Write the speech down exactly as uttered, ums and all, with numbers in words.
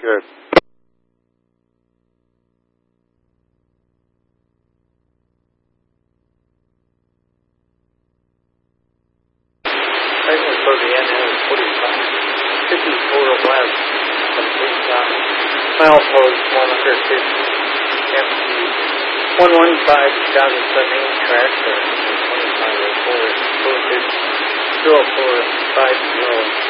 Good. Segment for the N S forty-five, fifty-four west from Big Top. Mile post one hundred fifty, M P one one five thousand seven track for twenty-five oh four, posted two oh four five zero.